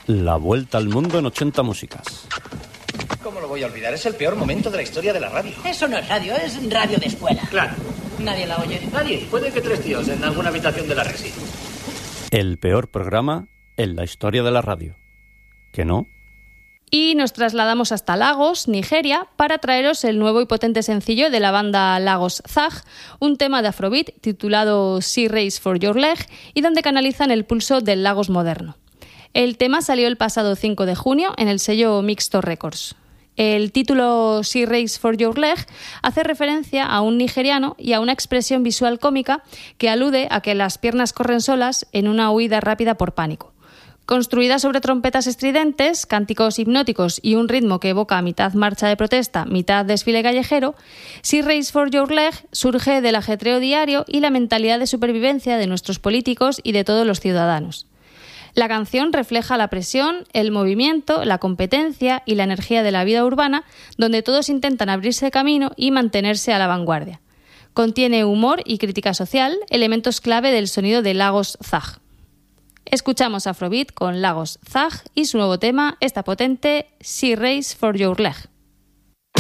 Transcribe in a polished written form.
La vuelta al mundo en 80 músicas. ¿Cómo lo voy a olvidar? Es el peor momento de la historia de la radio. Eso no es radio, es radio de escuela. Claro. Nadie la oye. Nadie. Puede que 3 tíos en alguna habitación de la Resi. El peor programa en la historia de la radio. ¿Que no? Y nos trasladamos hasta Lagos, Nigeria, para traeros el nuevo y potente sencillo de la banda Lagos Zag, un tema de Afrobeat titulado Sea Race for Your Leg y donde canalizan el pulso del Lagos moderno. El tema salió el pasado 5 de junio en el sello Mixto Records. El título Sea Race for Your Leg hace referencia a un nigeriano y a una expresión visual cómica que alude a que las piernas corren solas en una huida rápida por pánico. Construida sobre trompetas estridentes, cánticos hipnóticos y un ritmo que evoca mitad marcha de protesta, mitad desfile callejero, Sea Race for Your Leg surge del ajetreo diario y la mentalidad de supervivencia de nuestros políticos y de todos los ciudadanos. La canción refleja la presión, el movimiento, la competencia y la energía de la vida urbana, donde todos intentan abrirse camino y mantenerse a la vanguardia. Contiene humor y crítica social, elementos clave del sonido de Lagos Zag. Escuchamos Afrobeat con Lagos Zag y su nuevo tema, esta potente Sea Race for Your Leg.